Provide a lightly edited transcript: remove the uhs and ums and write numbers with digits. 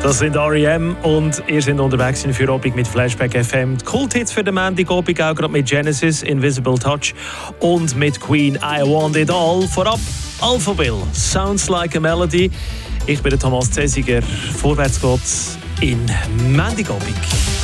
Das sind R.E.M. und ihr seid unterwegs in Feierabend mit Flashback FM. Die Kulthits für den Montagabend auch gerade mit Genesis, Invisible Touch und mit Queen I Want It All. Vorab Alphaville, Sounds Like a Melody. Ich bin der Thomas Zesiger. Vorwärts geht's in Montagabend.